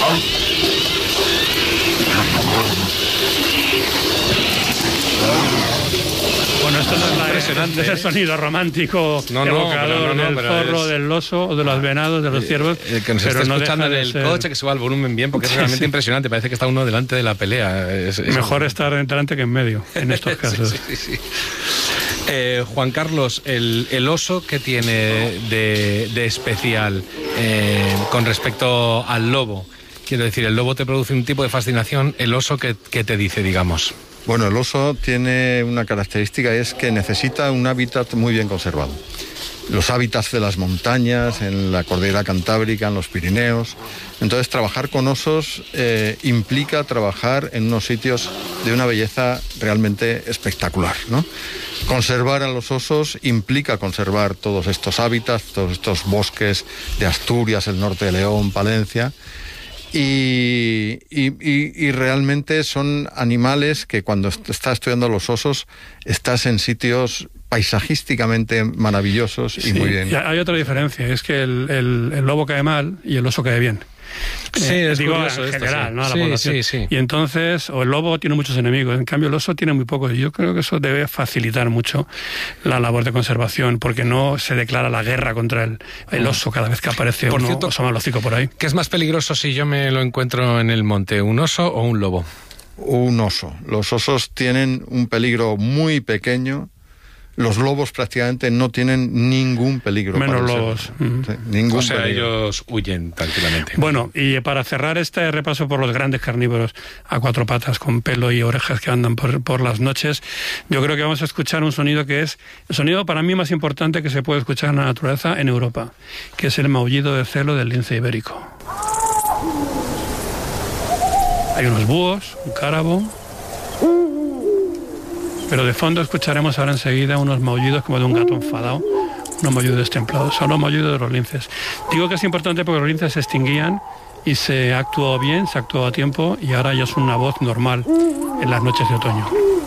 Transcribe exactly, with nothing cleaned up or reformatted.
Bueno, esto no es, la, es el sonido romántico, no, no, evocador no, no, no, del zorro, es... del oso, o de los venados, de los ciervos. El que nos pero está no escuchando en el ser... coche, que suba el volumen bien, porque es realmente sí, impresionante. Parece que está uno delante de la pelea. Es, es Mejor un... estar delante que en medio, en estos casos. sí, sí, sí. Eh, Juan Carlos, el, el oso, ¿qué tiene de, de especial eh, con respecto al lobo? Quiero decir, el lobo te produce un tipo de fascinación, el oso, ¿qué, qué te dice, digamos? Bueno, el oso tiene una característica, es que necesita un hábitat muy bien conservado. Los hábitats de las montañas, en la cordillera Cantábrica, en los Pirineos. Entonces, trabajar con osos eh, implica trabajar en unos sitios de una belleza realmente espectacular, ¿no? Conservar a los osos implica conservar todos estos hábitats, todos estos bosques de Asturias, el norte de León, Palencia. Y, y, y, y realmente son animales que cuando estás estudiando los osos estás en sitios paisajísticamente maravillosos y sí, muy bien. Y hay otra diferencia, es que el, el, el lobo cae mal y el oso cae bien. Sí, eh, es digo, curioso en esto, general, sí. ¿no? A la sí, población. Sí, sí. Y entonces, o el lobo tiene muchos enemigos, en cambio el oso tiene muy pocos. Y yo creo que eso debe facilitar mucho la labor de conservación, porque no se declara la guerra contra el, el oso cada vez que aparece por uno cierto, oso malocico por ahí. ¿Qué es más peligroso si yo me lo encuentro en el monte, un oso o un lobo? Un oso. Los osos tienen un peligro muy pequeño. Los lobos prácticamente no tienen ningún peligro. Menos lobos. Mm. Sí, ningún o sea, peligro. Ellos huyen tranquilamente. Bueno, y para cerrar este repaso por los grandes carnívoros a cuatro patas con pelo y orejas que andan por, por las noches, yo creo que vamos a escuchar un sonido que es el sonido para mí más importante que se puede escuchar en la naturaleza en Europa, que es el maullido de celo del lince ibérico. Hay unos búhos, un cárabo... Pero de fondo escucharemos ahora enseguida unos maullidos como de un gato enfadado, unos maullidos destemplados, son los maullidos de los linces. Digo que es importante porque los linces se extinguían y se actuó bien, se actuó a tiempo y ahora ya es una voz normal en las noches de otoño.